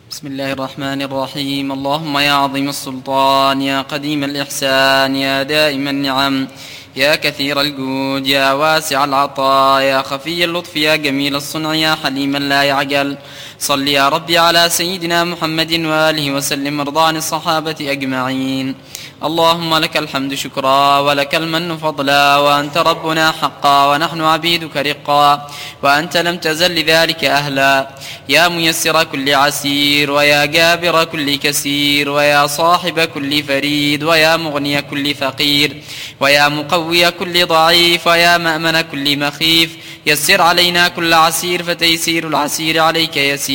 بسم الله الرحمن الرحيم. اللهم يا عظيم السلطان، يا قديم الإحسان، يا دائم النعم، يا كثير الجود، يا واسع العطاء، يا خفي اللطف، يا جميل الصنع، يا حليما لا يعجل، صل يا ربي على سيدنا محمد وآله وسلم، وارض عن الصحابة أجمعين. اللهم لك الحمد شكرا، ولك المن فضلا، وأنت ربنا حقا، ونحن عبيدك رقا، وأنت لم تزل لذلك أهلا. يا ميسر كل عسير، ويا جابر كل كسير، ويا صاحب كل فريد، ويا مغني كل فقير، ويا مقوي كل ضعيف، ويا مأمن كل مخيف، يسر علينا كل عسير، فتيسير العسير عليك يسير.